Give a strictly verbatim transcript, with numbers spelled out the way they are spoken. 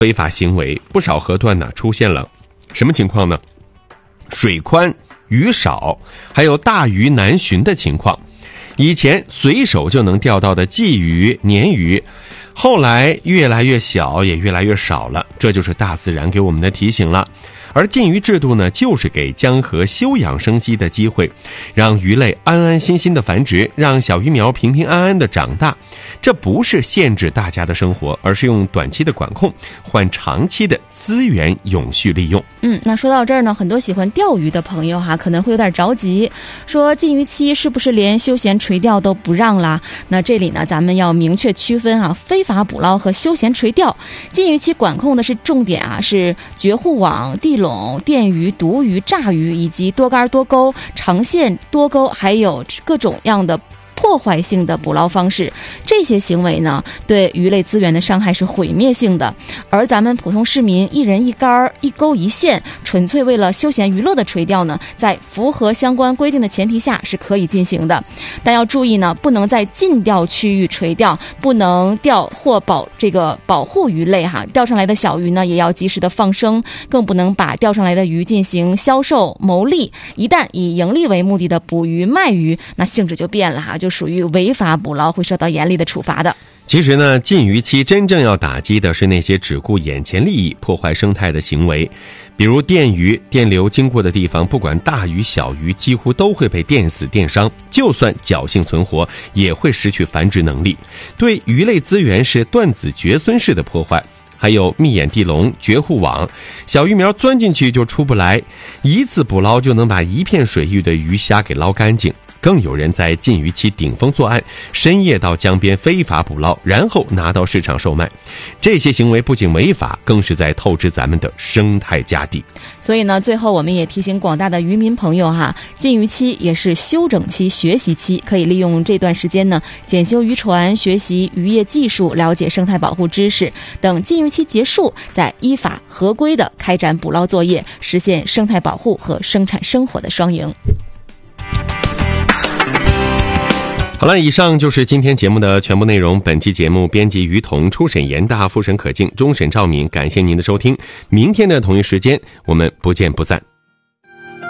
非法行为，不少河段呢出现了什么情况呢？水宽鱼少，还有大鱼难寻的情况。以前随手就能钓到的鲫鱼、鲶鱼，后来越来越小，也越来越少了，这就是大自然给我们的提醒了。而禁渔制度呢，就是给江河休养生息的机会，让鱼类安安心心的繁殖，让小鱼苗平平安安的长大。这不是限制大家的生活，而是用短期的管控换长期的资源永续利用。 嗯，那说到这儿呢，很多喜欢钓鱼的朋友哈，可能会有点着急，说禁渔期是不是连休闲垂钓都不让啦？那这里呢，咱们要明确区分啊，非法捕捞和休闲垂钓。禁渔期管控的是重点啊，是绝户网、地笼、电鱼、毒鱼、炸鱼，以及多竿多钩、长线多钩，还有各种样的破坏性的捕捞方式。这些行为呢，对鱼类资源的伤害是毁灭性的。而咱们普通市民一人一竿一钩一线，纯粹为了休闲娱乐的垂钓呢，在符合相关规定的前提下是可以进行的。但要注意呢，不能在禁钓区域垂钓，不能钓或保这个保护鱼类哈，钓上来的小鱼呢也要及时的放生，更不能把钓上来的鱼进行销售牟利。一旦以盈利为目的的捕鱼卖鱼，那性质就变了哈，就属于违法捕捞，会受到严厉的处罚的。 其实呢，禁渔期真正要打击的是那些只顾眼前利益、破坏生态的行为，比如电鱼，电流经过的地方，不管大鱼小鱼，几乎都会被电死电伤，就算侥幸存活，也会失去繁殖能力，对鱼类资源是断子绝孙式的破坏。还有密眼地笼、绝户网，小鱼苗钻进去就出不来，一次捕捞就能把一片水域的鱼虾给捞干净。更有人在禁渔期顶风作案，深夜到江边非法捕捞，然后拿到市场售卖。这些行为不仅违法，更是在透支咱们的生态佳地。 所以呢，最后我们也提醒广大的渔民朋友哈，禁渔期也是休整期、学习期，可以利用这段时间呢，检修渔船，学习渔业技术，了解生态保护知识。等禁渔期结束，再依法合规的开展捕捞作业，实现生态保护和生产生活的双赢。 好了，以上就是今天节目的全部内容。本期节目编辑于彤，初审严大，复审可敬，终审赵敏。感谢您的收听，明天的同一时间我们不见不散。